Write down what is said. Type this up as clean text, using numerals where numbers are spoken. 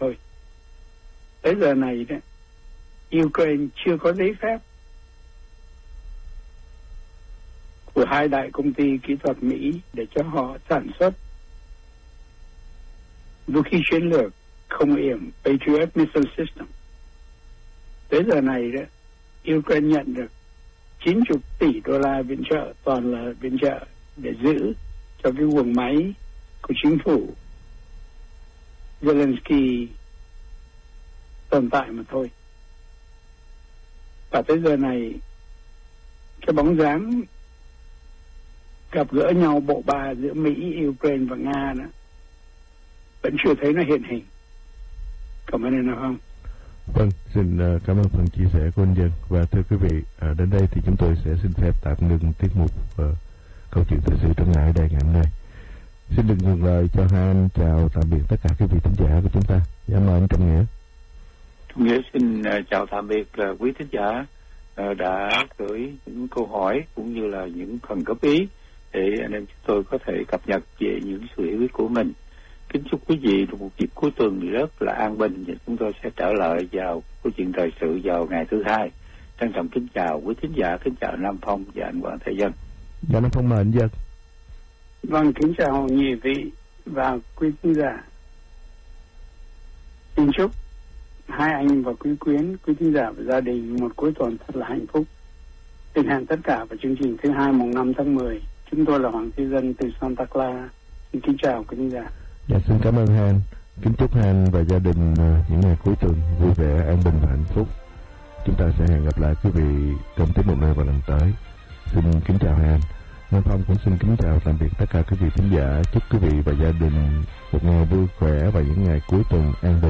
thôi. Tới giờ này đó, Ukraine chưa có giấy phép của hai đại công ty kỹ thuật Mỹ để cho họ sản xuất vũ khí chiến lược không yểm Patriot Missile System. Tới giờ này đó, Ukraine nhận được 90 tỷ đô la viện trợ, toàn là viện trợ để giữ cho cái guồng máy của chính phủ Zelensky tồn tại mà thôi. Và tới giờ này, cái bóng dáng gặp gỡ nhau bộ ba giữa Mỹ, Ukraine và Nga đó vẫn chưa thấy nó hiện hình. Cảm ơn anh nào không? Vâng, xin cảm ơn phần chia sẻ của anh Dân. Và thưa quý vị, đến đây thì chúng tôi sẽ xin phép tạm ngừng tiết mục câu chuyện thời sự trong ngày đây ngày hôm nay. Xin được ngừng lời cho hai anh chào tạm biệt tất cả quý vị thính giả của chúng ta. Dạ mời anh Trọng Nghĩa. Trọng Nghĩa xin chào tạm biệt quý thính giả đã gửi những câu hỏi cũng như là những phần góp ý để anh em chúng tôi có thể cập nhật về những sự hiểu biết của mình. Kính chúc quý vị một dịp cuối tuần rất là an bình, và chúng tôi sẽ trở lại vào câu chuyện thời sự vào ngày thứ hai. Trân trọng kính chào quý thính giả, kính chào Nam Phong và anh Hoàng Thế Dân. Dạ Nam Phong mời anh Dân. Vâng, kính chào nhị vị và quý thính giả. Xin chúc hai anh và quý quyến, quý thính giả và gia đình một cuối tuần thật là hạnh phúc. Xin hẹn tất cả vào chương trình thứ hai mùng 5 tháng 10. Chúng tôi là Hoàng Thế Dân từ Santa Clara. Xin kính chào quý thính giả. Dạ xin cảm ơn hai anh. Kính chúc hai anh và gia đình những ngày cuối tuần vui vẻ, an bình và hạnh phúc. Chúng ta sẽ hẹn gặp lại quý vị trong tiết mục này vào lần tới. Xin kính chào hai anh. Nam Phong cũng xin kính chào tạm biệt tất cả quý vị thính giả. Chúc quý vị và gia đình một ngày vui khỏe và những ngày cuối tuần an bình.